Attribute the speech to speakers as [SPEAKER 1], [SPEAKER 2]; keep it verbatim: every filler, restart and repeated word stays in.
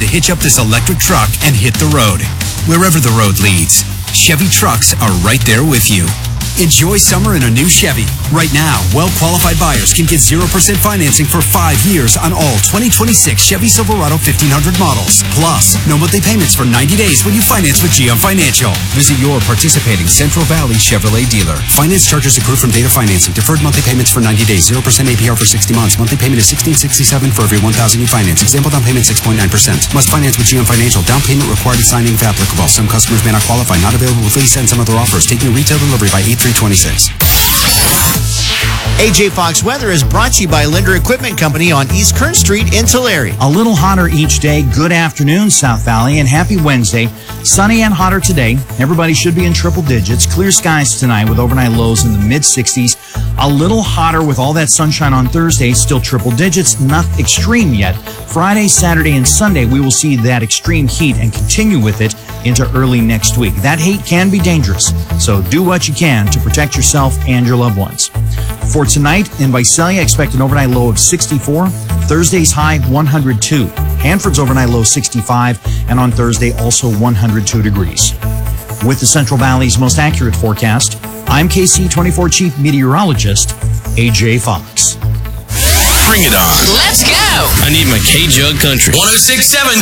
[SPEAKER 1] to hitch up this electric truck and hit the road. Wherever the road leads, Chevy trucks are right there with you. Enjoy summer in a new Chevy. Right now, well-qualified buyers can get zero percent financing for five years on all twenty twenty-six Chevy Silverado fifteen hundred models. Plus, no monthly payments for ninety days when you finance with G M Financial. Visit your participating Central Valley Chevrolet dealer. Finance charges accrued from data financing. Deferred monthly payments for ninety days. zero percent A P R for sixty months. Monthly payment is sixteen sixty-seven for every one thousand you finance. Example down payment six point nine percent. Must finance with G M Financial. Down payment required at signing if applicable. Some customers may not qualify. Not available with lease and some other offers. Taking retail delivery by eight three twenty-six.
[SPEAKER 2] A J Fox Weather is brought to you by Linder Equipment Company on East Kern Street in Tulare.
[SPEAKER 3] A little hotter each day. Good afternoon, South Valley, and happy Wednesday. Sunny and hotter today. Everybody should be in triple digits. Clear skies tonight with overnight lows in the mid sixties. A little hotter with all that sunshine on Thursday. Still triple digits. Not extreme yet. Friday, Saturday, and Sunday, we will see that extreme heat and continue with it into early next week. That heat can be dangerous, so do what you can to protect yourself and your loved ones. For tonight, in Visalia, expect an overnight low of sixty-four. Thursday's high, one hundred two. Hanford's overnight low, sixty-five. And on Thursday, also one hundred two degrees. With the Central Valley's most accurate forecast, I'm K C twenty-four Chief Meteorologist, A J Fox.
[SPEAKER 4] Bring it on.
[SPEAKER 5] Let's go.
[SPEAKER 4] I need my K-Jug Country.
[SPEAKER 5] one oh six point seven